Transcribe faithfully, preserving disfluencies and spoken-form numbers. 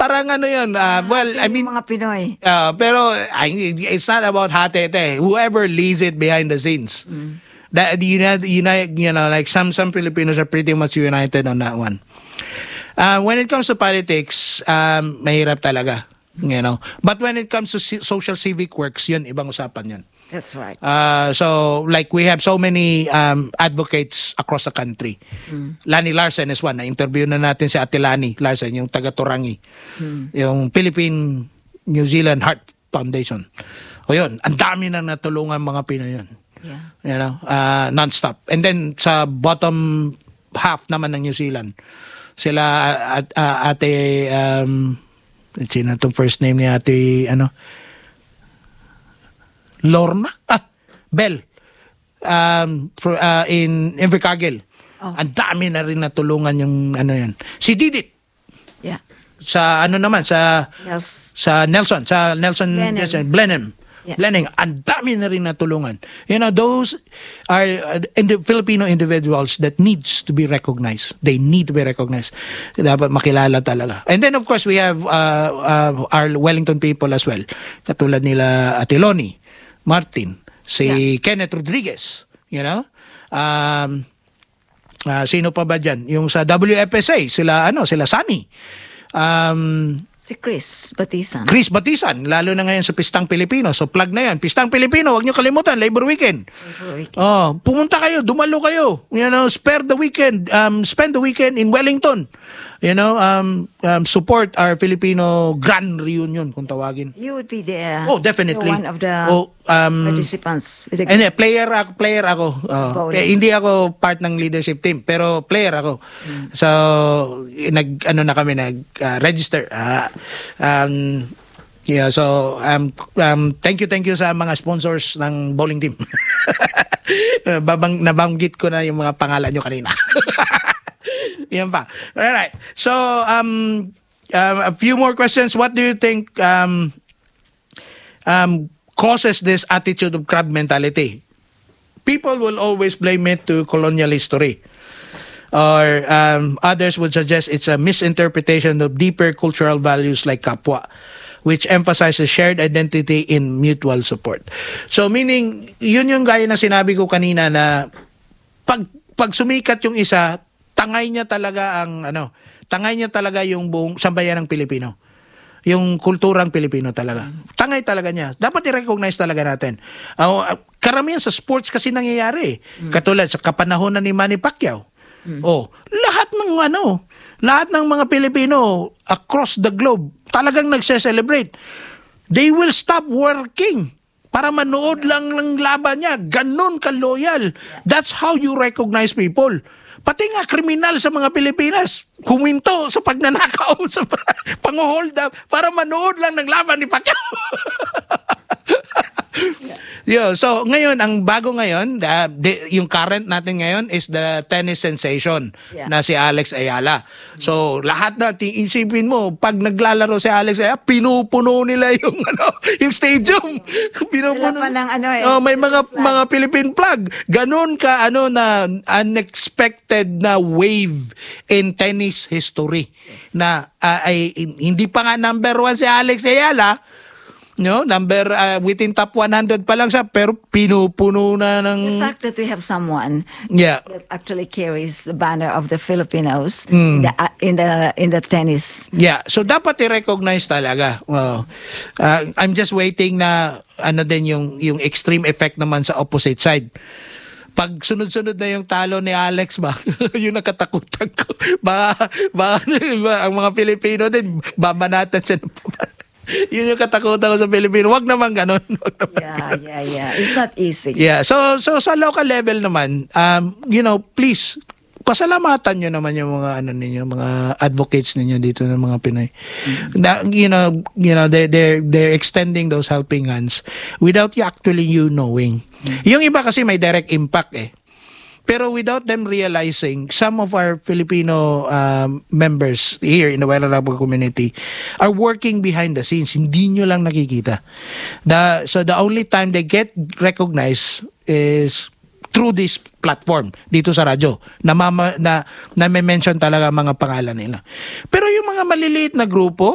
parang ano yun, uh, well, I mean, mga Pinoy. Uh, pero I, it's not about hate-ete. Whoever leads it behind the scenes. Mm. That you know, you know, you know, like some some Filipinos are pretty much united on that one. Uh, when it comes to politics, um, mahirap talaga, you know. But when it comes to si- social civic works, yun, ibang usapan yun. That's right. Uh, so, like, we have so many um, advocates across the country. Mm. Lani Larsen is one. Na-interview na natin si Ate Lani Larsen, yung taga-Turangi. Mm. Yung Philippine New Zealand Heart Foundation. O yun, ang dami na natulungan mga Pinoy yun. Yeah. You know, uh, non-stop. And then, sa bottom half naman ng New Zealand, sila, at, uh, Ate, um, sino itong first name ni Ate, ano, Lorna? Ah, Bell. Um, for, uh, in Invercargill. Oh. Ang dami na rin natulungan yung ano yan. Si Didit. Yeah. Sa ano naman, sa Nels. sa Nelson, sa Nelson Blenheim. Yes, Blenheim. Yeah. Blenheim. Ang dami na rin natulungan. You know, those are uh, indi- Filipino individuals that needs to be recognized. They need to be recognized. Dapat makilala talaga. And then, of course, we have uh, uh, our Wellington people as well. Katulad nila Ate Loni Martin, si yeah. Kenneth Rodriguez, you know? Um, uh, sino pa ba dyan? Yung sa W F S A, sila, ano, sila Sunny. Um, si Chris Batisan. Chris Batisan, lalo na ngayon sa Pistang Pilipino. So, plug na yan. Pistang Pilipino, huwag nyo kalimutan, Labor Weekend. Labor Weekend. Oh, pumunta kayo, dumalo kayo. You know, spare the weekend, um, spend the weekend in Wellington. You know, um, um, support our Filipino Grand Reunion, kung tawagin. You would be there. Oh, definitely. One of the oh, um, participants. With the and, eh, player ako, player ako. Oh, eh, hindi ako part ng leadership team, pero player ako. Mm. So, nag, ano na kami, nag-register. Uh, um, yeah, so, um, um, thank you, thank you sa mga sponsors ng bowling team. Babang, nabanggit ko na yung mga pangalan nyo kanina. Yan pa. All right. So, um, um, a few more questions. What do you think um, um, causes this attitude of crab mentality? People will always blame it to colonial history. Or um, others would suggest it's a misinterpretation of deeper cultural values like kapwa, which emphasizes shared identity in mutual support. So, meaning, yun yung gaya na sinabi ko kanina na pag, pag sumikat yung isa, tangay niya talaga ang ano, tangay niya talaga yung buong sambayan ng Pilipino. Yung kulturang Pilipino talaga. Tangay talaga niya. Dapat i-recognize talaga natin. Uh, karamihan sa sports kasi nangyayari. Mm. Katulad sa kapanahonan ni Manny Pacquiao. Mm. Oh, lahat ng ano, lahat ng mga Pilipino across the globe talagang nagse-celebrate. They will stop working para manood lang ng laban niya. Ganon ka-loyal. That's how you recognize people. Pati nga kriminal sa mga Pilipinas, huminto sa pagnanakaw, sa pang-hold up, para manood lang ng laban ni Pacquiao. Yo, so ngayon, ang bago ngayon, the, the, yung current natin ngayon is the tennis sensation yeah. na si Alex Ayala. So lahat natin, isipin mo, pag naglalaro si Alex Ayala, pinupuno nila yung ano, yung stadium. Pinupuno. Ng, ano, eh, oh, may mga flag. mga Philippine flag. Ganon ka ano na unexpected na wave in tennis history. Yes. Na uh, ay hindi pa nga number one si Alex Ayala. No, number uh, within top one hundred pa lang siya, pero pinupuno na ng... The fact that we have someone yeah. that actually carries the banner of the Filipinos mm. in, the, uh, in the in the tennis. Yeah, so dapat i-recognize talaga. Wow. Uh, I'm just waiting na ano din yung yung extreme effect naman sa opposite side. Pag sunod-sunod na yung talo ni Alex ba, yung nakatakutan ko. Baka, baka, baka ang mga Pilipino din, babanatan siya ng yun yung katakutan ko sa Pilipino. Wag naman ganun. Wag naman yeah, ganun. yeah, yeah. It's not easy. Yeah. So, so sa local level naman, um, you know, please, pasalamatan nyo naman yung mga ano ninyo, mga advocates ninyo dito ng mga Pinoy. Mm-hmm. Na, you know, you know, they they're they're extending those helping hands without you actually you knowing. Mm-hmm. Yung iba kasi may direct impact eh. Pero without them realizing, some of our Filipino um, members here in the Wairarapa community are working behind the scenes. Hindi nyo lang nakikita. The, so the only time they get recognized is through this platform dito sa radyo na, mama, na, na may mention talaga mga pangalan nila. Pero yung mga maliliit na grupo,